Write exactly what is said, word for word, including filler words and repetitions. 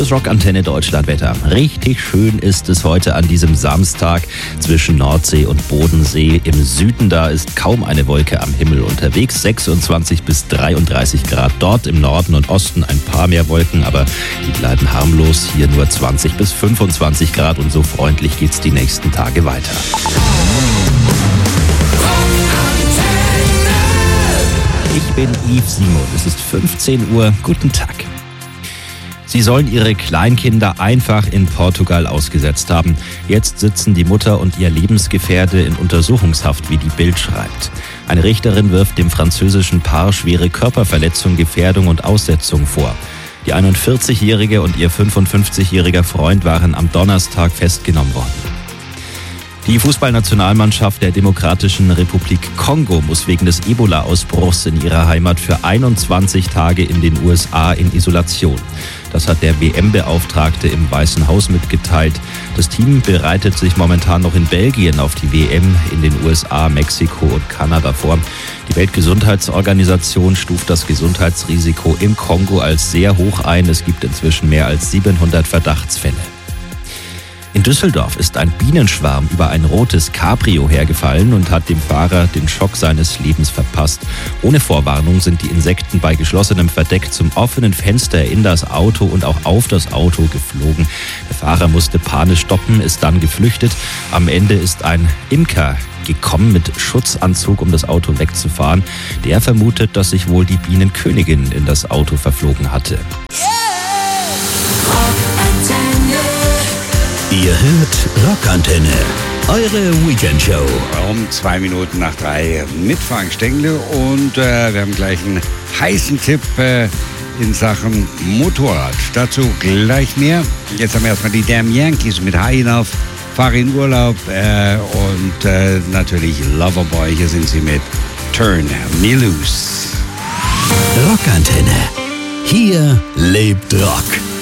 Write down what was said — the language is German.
Das Rockantenne Deutschlandwetter. Richtig schön ist es heute an diesem Samstag zwischen Nordsee und Bodensee. Im Süden da ist kaum eine Wolke am Himmel unterwegs. sechsundzwanzig bis dreiunddreißig Grad dort, im Norden und Osten ein paar mehr Wolken, aber die bleiben harmlos. Hier nur zwanzig bis fünfundzwanzig Grad und so freundlich geht's die nächsten Tage weiter. Ich bin Yves Simon. Es ist fünfzehn Uhr. Guten Tag. Sie sollen ihre Kleinkinder einfach in Portugal ausgesetzt haben. Jetzt sitzen die Mutter und ihr Lebensgefährte in Untersuchungshaft, wie die Bild schreibt. Eine Richterin wirft dem französischen Paar schwere Körperverletzung, Gefährdung und Aussetzung vor. Die einundvierzigjährige und ihr fünfundfünfzigjähriger Freund waren am Donnerstag festgenommen worden. Die Fußballnationalmannschaft der Demokratischen Republik Kongo muss wegen des Ebola-Ausbruchs in ihrer Heimat für einundzwanzig Tage in den U S A in Isolation. Das hat der W M-Beauftragte im Weißen Haus mitgeteilt. Das Team bereitet sich momentan noch in Belgien auf die W M, in den U S A, Mexiko und Kanada vor. Die Weltgesundheitsorganisation stuft das Gesundheitsrisiko im Kongo als sehr hoch ein. Es gibt inzwischen mehr als siebenhundert Verdachtsfälle. In Düsseldorf ist ein Bienenschwarm über ein rotes Cabrio hergefallen und hat dem Fahrer den Schock seines Lebens verpasst. Ohne Vorwarnung sind die Insekten bei geschlossenem Verdeck zum offenen Fenster in das Auto und auch auf das Auto geflogen. Der Fahrer musste panisch stoppen, ist dann geflüchtet. Am Ende ist ein Imker gekommen mit Schutzanzug, um das Auto wegzufahren. Der vermutet, dass sich wohl die Bienenkönigin in das Auto verflogen hatte. Ihr hört Rockantenne, eure Weekendshow. Um zwei Minuten nach drei mit Frank Stengle und äh, wir haben gleich einen heißen Tipp äh, in Sachen Motorrad. Dazu gleich mehr. Jetzt haben wir erstmal die Damn Yankees mit High Enough, Fahr in Urlaub äh, und äh, natürlich Loverboy. Hier sind sie mit Turn Me Loose. Rockantenne. Hier lebt Rock.